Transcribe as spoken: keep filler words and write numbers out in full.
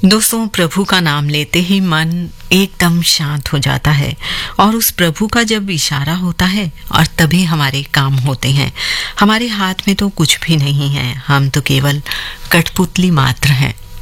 दोस्तों, प्रभु का नाम लेते ही मन एकदम शांत हो जाता है और उस प्रभु का जब इशारा होता है और तभी हमारे काम होते हैं। हमारे हाथ में तो कुछ भी नहीं है, हम तो केवल कठपुतली मात्र हैं।